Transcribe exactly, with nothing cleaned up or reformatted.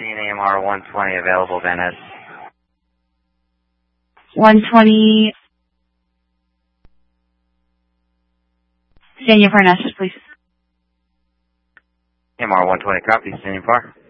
fifteen A M R one twenty available, Van Ness. one twenty. Daniel Parnassus, please. A M R one twenty, copy, standing par.